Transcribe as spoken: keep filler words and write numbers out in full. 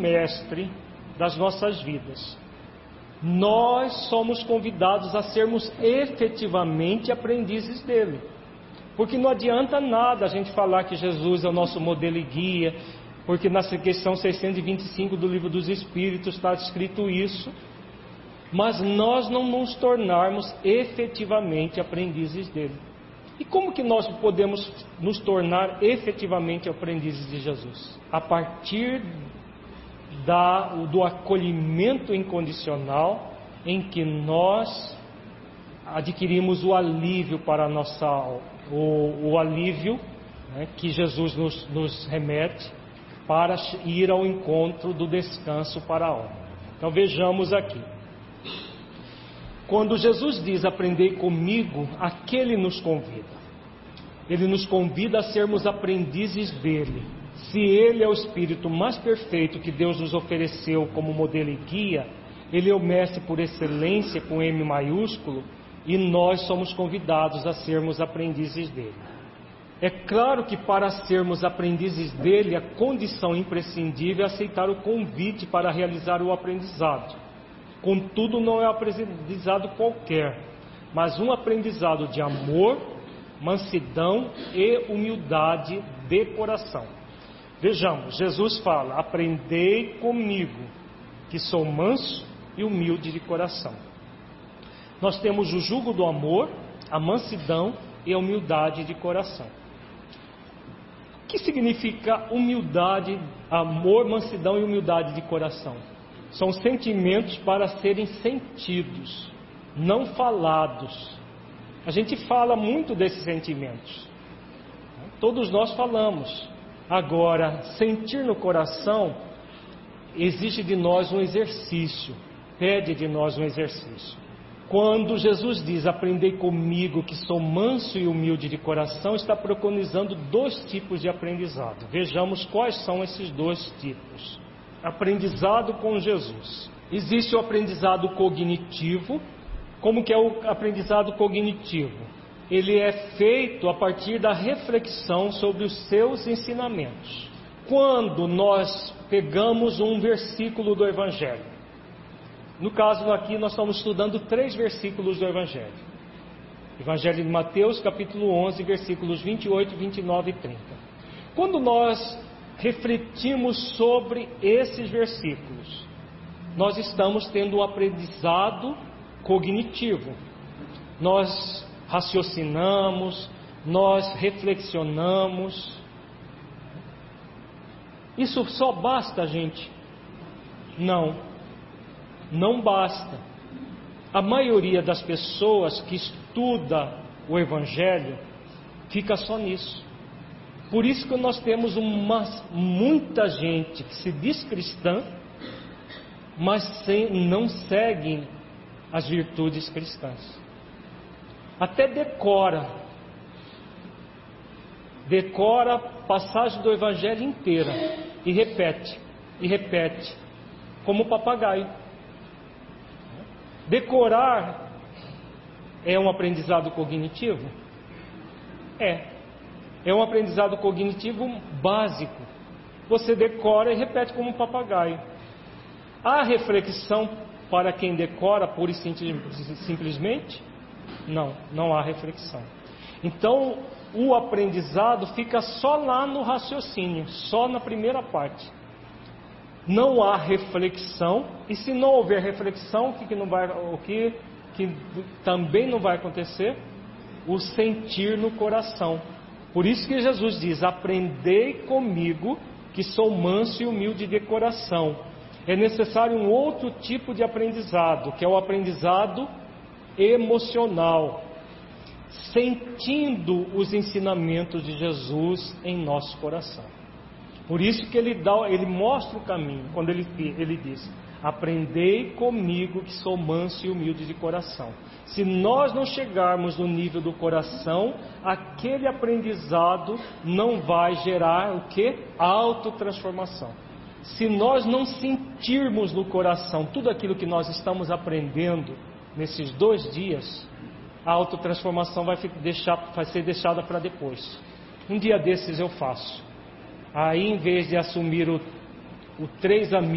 mestre das nossas vidas. Nós somos convidados a sermos efetivamente aprendizes dele. Porque não adianta nada a gente falar que Jesus é o nosso modelo e guia, porque na questão seiscentos e vinte e cinco do Livro dos Espíritos está escrito isso, mas nós não nos tornarmos efetivamente aprendizes dele. E como que nós podemos nos tornar efetivamente aprendizes de Jesus? A partir da, do acolhimento incondicional, em que nós adquirimos o alívio para a nossa alma, o, o alívio, né, que Jesus nos, nos remete para ir ao encontro do descanso para a alma. Então vejamos aqui. Quando Jesus diz: aprendei comigo, a que Ele nos convida? Ele nos convida a sermos aprendizes dele. Se Ele é o Espírito mais perfeito que Deus nos ofereceu como modelo e guia, Ele é o Mestre por excelência com M maiúsculo, e nós somos convidados a sermos aprendizes dele. É claro que para sermos aprendizes dele, a condição imprescindível é aceitar o convite para realizar o aprendizado. Contudo, não é um aprendizado qualquer, mas um aprendizado de amor, mansidão e humildade de coração. Vejamos, Jesus fala: aprendei comigo, que sou manso e humilde de coração. Nós temos o jugo do amor, a mansidão e a humildade de coração. O que significa humildade, amor, mansidão e humildade de coração? São sentimentos para serem sentidos, não falados. A gente fala muito desses sentimentos, todos nós falamos. Agora, sentir no coração exige de nós um exercício, pede de nós um exercício. Quando Jesus diz: aprendei comigo, que sou manso e humilde de coração, está preconizando dois tipos de aprendizado. Vejamos quais são esses dois tipos. Aprendizado com Jesus. Existe o aprendizado cognitivo. Como que é o aprendizado cognitivo? Ele é feito a partir da reflexão sobre os seus ensinamentos. Quando nós pegamos um versículo do Evangelho, no caso aqui nós estamos estudando três versículos do Evangelho. Evangelho de Mateus, capítulo onze, versículos vinte e oito, vinte e nove e trinta. Quando nós refletimos sobre esses versículos, nós estamos tendo um aprendizado cognitivo. Nós raciocinamos, nós reflexionamos. Isso só basta, gente? Não, não basta. A maioria das pessoas que estuda o Evangelho fica só nisso. Por isso que nós temos uma, muita gente que se diz cristã, mas sem, não seguem as virtudes cristãs. Até decora, decora a passagem do Evangelho inteira e repete, e repete, como papagaio. Decorar é um aprendizado cognitivo? É. É um aprendizado cognitivo básico. Você decora e repete como um papagaio. Há reflexão para quem decora pura e simplesmente? Não, não há reflexão. Então, o aprendizado fica só lá no raciocínio, só na primeira parte. Não há reflexão, e se não houver reflexão, o que, que, não vai, o que, que também não vai acontecer? O sentir no coração. Por isso que Jesus diz: aprendei comigo, que sou manso e humilde de coração. É necessário um outro tipo de aprendizado, que é o aprendizado emocional, sentindo os ensinamentos de Jesus em nosso coração. Por isso que ele, dá, ele mostra o caminho, quando ele, ele diz: aprendei comigo, que sou manso e humilde de coração. Se nós não chegarmos no nível do coração, aquele aprendizado não vai gerar o que? Autotransformação. Se nós não sentirmos no coração tudo aquilo que nós estamos aprendendo nesses dois dias, a autotransformação vai, deixar, vai ser deixada para depois. Um dia desses eu faço. Aí, em vez de assumir o, o três amigos,